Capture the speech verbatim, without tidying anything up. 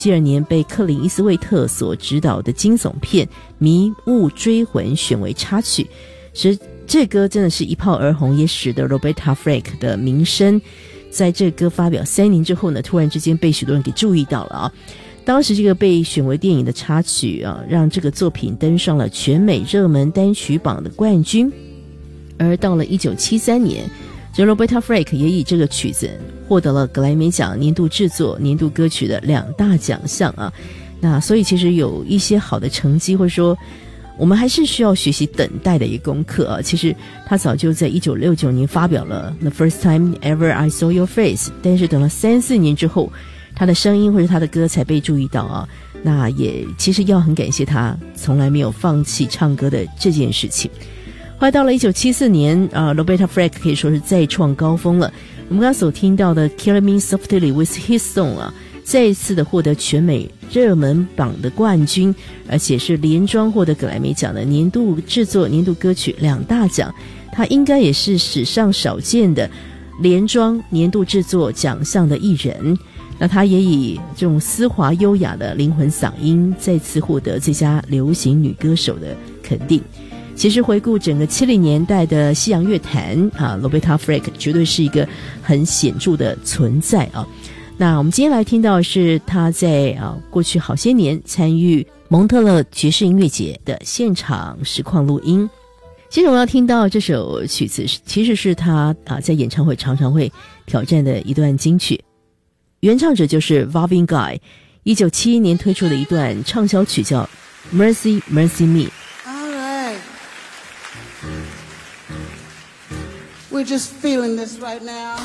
七二年被克林伊斯威特所执导的惊悚片《迷雾追魂》选为插曲，使这歌真的是一炮而红，也使得 Roberta Flack 的名声在这歌发表三年之后呢，突然之间被许多人给注意到了啊。当时这个被选为电影的插曲啊，让这个作品登上了全美热门单曲榜的冠军。而到了一九七三年，这 Roberta Flack 也以这个曲子获得了格莱美奖年度制作、年度歌曲的两大奖项啊。那所以其实有一些好的成绩，或者说我们还是需要学习等待的一个功课啊。其实他早就在一九六九年发表了 The First Time Ever I Saw Your Face， 但是等了三四年之后，他的声音或者他的歌才被注意到啊。那也其实要很感谢他从来没有放弃唱歌的这件事情。后来到了一九七四年啊 Roberta Flack 可以说是再创高峰了。我们刚刚所听到的 Kill Me Softly With His Song 啊，再一次的获得全美热门榜的冠军，而且是连庄获得格莱美奖的年度制作、年度歌曲两大奖。他应该也是史上少见的连庄年度制作奖项的艺人。那他也以这种丝滑优雅的灵魂嗓音再次获得最佳流行女歌手的肯定。其实回顾整个七零年代的西洋乐坛啊 Roberta Flack 绝对是一个很显著的存在啊。那我们今天来听到的是他在啊过去好些年参与蒙特勒爵士音乐节的现场实况录音。接着我们要听到这首曲子其实是他啊在演唱会常常会挑战的一段金曲，原唱者就是 Marvin Gaye 一九七一年推出的一段畅销曲叫 Mercy Mercy Me。All right. We're just feeling this right now.